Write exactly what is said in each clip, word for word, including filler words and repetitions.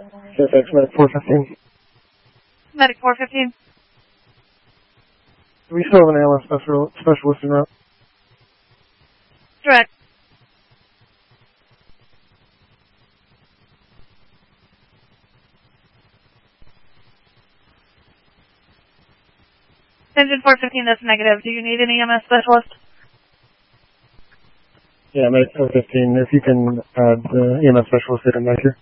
Fairfax Medic four fifteen. Medic four fifteen. We still have an A L S special, specialist en route. Direct. Engine four fifteen, that's negative. Do you need an E M S specialist? Yeah, Medic four fifteen, if you can add the E M S specialist in right here.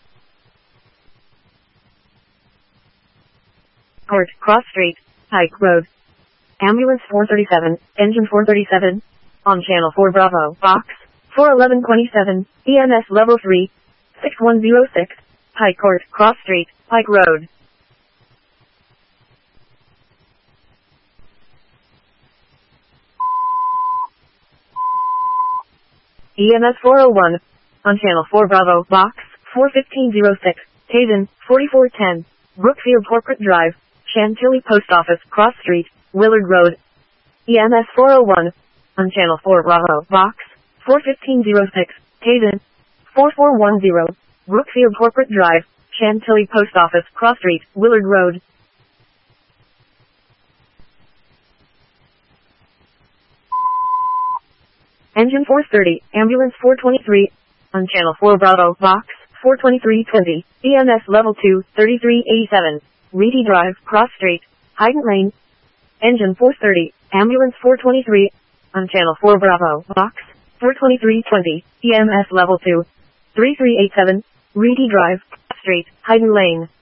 Court, Cross Street, Pike Road. Ambulance four thirty-seven, Engine four thirty-seven, on Channel four Bravo, Box, four eleven twenty-seven, E M S Level three, six one zero six, Pike Court, Cross Street, Pike Road. E M S four oh one, on Channel four Bravo, Box, four fifteen oh six, Haven, forty-four ten, Brookfield Corporate Drive, Chantilly Post Office, Cross Street, Willard Road. E M S four oh one, on Channel four Bravo, Box, four fifteen oh six, Haven, four four one zero, Brookfield Corporate Drive, Chantilly Post Office, Cross Street, Willard Road. Engine four thirty, Ambulance four twenty-three, on Channel four Bravo, Box, four twenty-three twenty, E M S Level two, thirty-three eighty-seven, Reedy Drive, Cross Street, Hyden Lane. Engine four thirty, Ambulance four twenty-three, on Channel four Bravo, Box, four twenty-three twenty, E M S Level two, thirty-three eighty-seven, Reedy Drive, Cross Street, Hyden Lane.